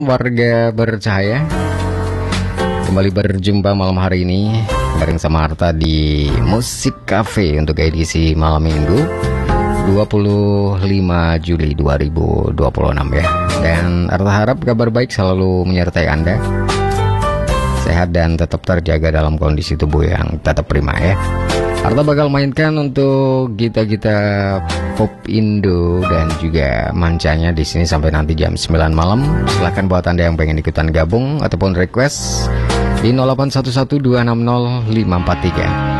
Warga bercahaya, kembali berjumpa malam hari ini bareng sama Arta di Musik Cafe untuk edisi malam minggu 25 Juli 2026 ya. Dan Arta harap kabar baik selalu menyertai Anda, sehat dan tetap terjaga dalam kondisi tubuh yang tetap prima ya. Arta bakal mainkan untuk gita-gita pop Indo dan juga mancanya di sini sampai nanti jam 9 malam. Silahkan buat Anda yang pengen ikutan gabung ataupun request di 0811260543.